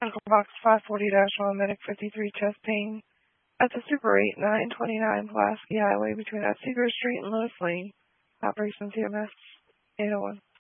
Medical Box 540-1, Medic 53, chest pain. At the Super 8, 929 Pulaski Highway between Seeger Street and Lewis Lane. Operations EMS 801.